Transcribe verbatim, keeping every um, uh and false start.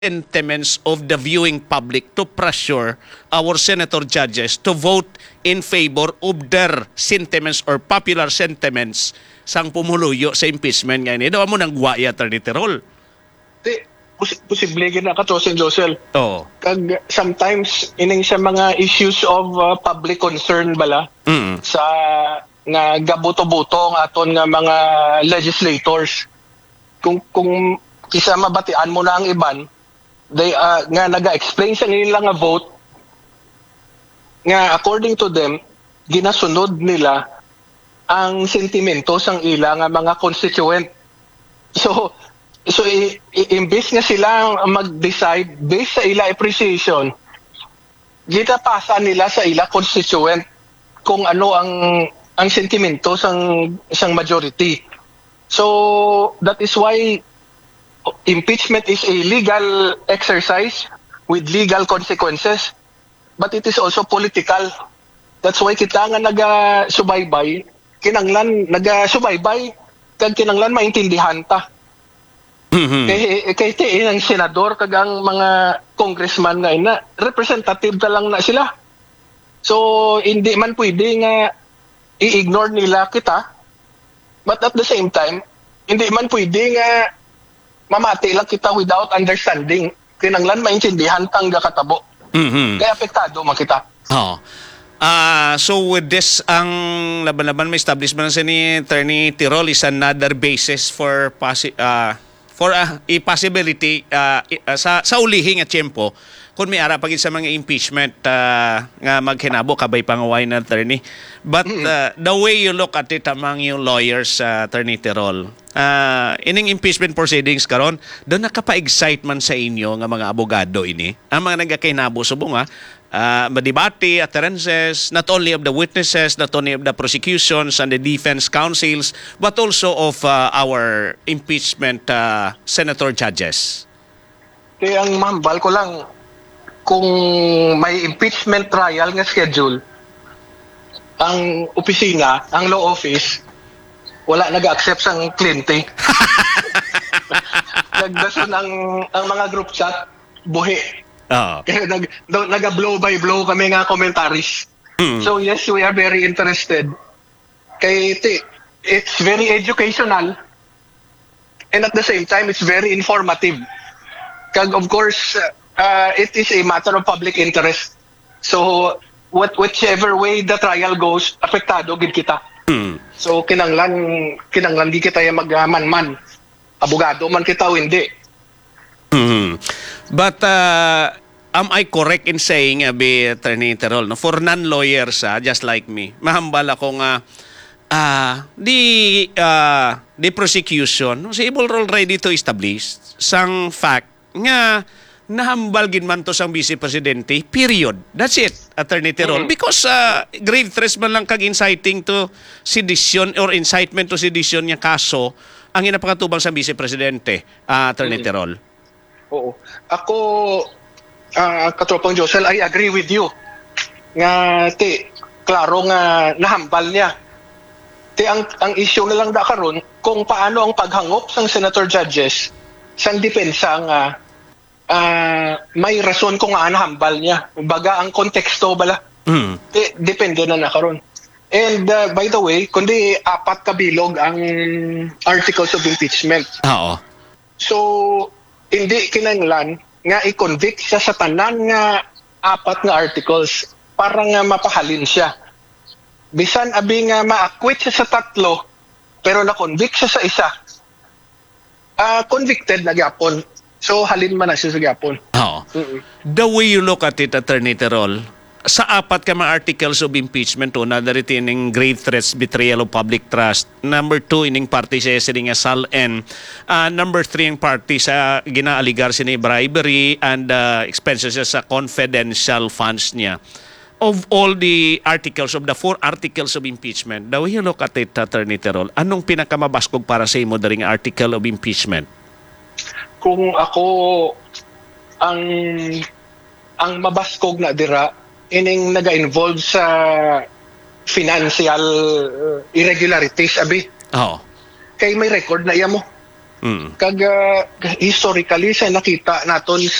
sentiments of the viewing public to pressure our senator judges to vote in favor of their sentiments or popular sentiments sang pumuluyo sa impeachment ngayon. Ito mo nang guwaya, Attorney Tirol. Di, pos- posible gina ka to, Sen Josel. Oo. Kag sometimes ining sa mga issues of uh, public concern bala Mm. sa nga gabuto-buto ng aton nga mga legislators. Kung kung kisa mabatian mo na ang iban, they uh, nga naga-explain sa nila nga vote nga according to them ginasunod nila ang sentimento sang ila nga mga constituent. So so i- i- imbes nga sila mag-decide based sa ila appreciation, gitapasa nila sa ila constituent kung ano ang ang sentimento sang sang majority. So that is why impeachment is a legal exercise with legal consequences, but it is also political. That's why kita nga naga-subaybay, kinanglan naga-subaybay, kag kinanglan maintindihan ta. Mhm. Kay kay tiin ang senador kag ang mga congressman nga ina, representative ta lang na sila. So hindi man pwede nga i-ignore nila kita, but at the same time hindi man pwede nga mamati lang kita without understanding. Kinanglan maintindihan tang katabo. Mhm. Kaya apektado man kita. Oh. Ah, so with this ang laban-laban may establishment sa ni Attorney Tirol is another basis for possi- uh, for uh, a possibility uh, i- uh, sa sa ulihing at tiempo kung may ara pagid sa mga impeachment uh, nga maghinabo kabay pangaway na attorney. But uh, the way you look at it among yung lawyers, uh, Attorney Tirol, uh, ining impeachment proceedings karon, doon nakapa-excite man sa inyo nga mga abogado ini, ang mga nagakainabo subong ha, uh, madibati, utterances, not only of the witnesses, not only of the prosecutions and the defense counsels, but also of uh, our impeachment uh, senator judges. Kaya ang mahambal ko lang, kung may impeachment trial nga schedule, ang opisina, ang law office, wala nag-accept sang kliyente. Nagdason ang, ang mga group chat, buhi. Oo. Kaya nag, do- naga-blow by blow kami nga commentaries. Mm. So yes, we are very interested. Kay ti- it's very educational and at the same time it's very informative. Kag of course uh, it is a matter of public interest. So what whichever way the trial goes, apektado gid kita. Mm. So kinanglan kinanglan di kita yung magman-man. Abogado man kita o hindi. Mhm. But uh, am I correct in saying, uh, be Attorney Tirol, no, for non-lawyers, uh, just like me, mahambal ako nga uh, the, uh, the prosecution, si able already to establish sang fact nga nahambal gid man to sang Vice Presidente, period. That's it, Attorney Tirol. Mhm. Because uh, grave threats man lang kag inciting to sedition or incitement to sedition nga kaso ang inapakatubang sa Vice Presidente, uh, Attorney Mhm. Tirol. Oo. Ako, ah, katropang Josel, I agree with you. Nga, ti, klaro nga nahambal niya. Ti, ang, ang issue na lang da karon kung paano ang paghangop sang senator judges sang depensa nga ah, may rason kung nga nahambal niya. Baga, ang konteksto bala. Mm. Ti, depende na na karon. And uh, by the way, kundi apat kabilog ang articles of impeachment. Oo. So, hindi kinanglan nga i-convict siya sa tanan nga apat nga articles para nga mapahalin siya. Bisan abi nga ma-acquit siya sa tatlo, pero na-convict siya sa isa, ah convicted na gyapon. So, halin man na siya sa gyapon. Oo. Mm-mm. The way you look at it, Attorney Tirol, sa apat ka mga articles of impeachment, una, narito ining grave threats, betrayal of public trust. Number two, ining party sa sining asal and uh, number three, ang party sa ginaaligar sini bribery and uh, expenses sa confidential funds niya. Of all the articles, of the four articles of impeachment, the way you look at it, Attorney Tirol, anong pinakamabaskog para sa imo daring article of impeachment? Kung ako ang ang mabaskog na dira ining naga-involve sa financial uh, irregularities abi. Oo. Kay may record na iya mo. Mm. Kag ah, historically sa nakita naton